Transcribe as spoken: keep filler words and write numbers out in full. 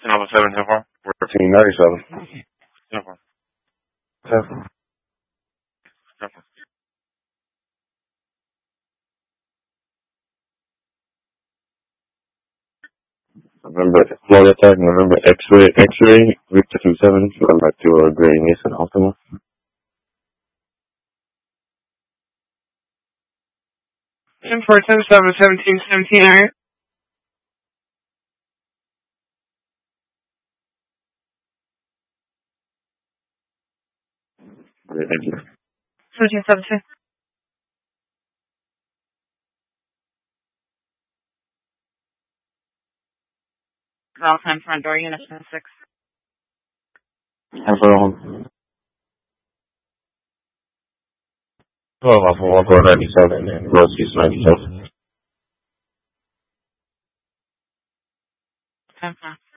Alpha seven, ten four. fourteen ninety-seven. ten four. ten four. ten four. November, Florida Tech, November X-ray, X-ray, Victor two seven, November two, uh, Gray Nissan Altima. ten four, ten seven, seventeen, seventeen, alright. Okay, thank you. seventeen, seventeen. Ground time front door, unit six. ten four home. twelve off of one four ninety-seven and Rose East ninety-seven. ten four.